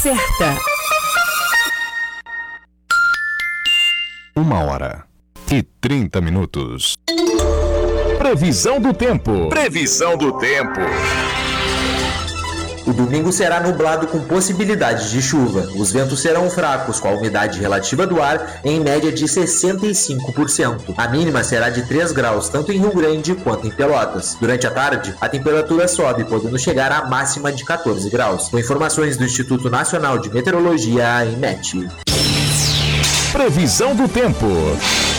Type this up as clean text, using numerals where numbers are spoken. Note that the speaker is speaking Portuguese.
certa. 1h30. Previsão do tempo. Previsão do tempo. O domingo será nublado com possibilidade de chuva. Os ventos serão fracos, com a umidade relativa do ar em média de 65%. A mínima será de 3 graus, tanto em Rio Grande quanto em Pelotas. Durante a tarde, a temperatura sobe, podendo chegar à máxima de 14 graus. Com informações do Instituto Nacional de Meteorologia, INMET. Previsão do tempo.